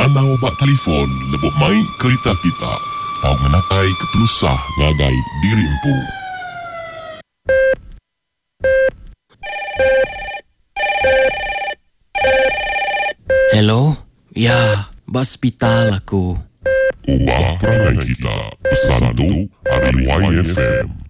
Nanau bak telefon lebih mai kereta kita. Tahu ngenakai kepelusah ngagai dirimpu. Hello? Ya, hospital aku. Ubah perangai kita. Pesan tu hari YFM.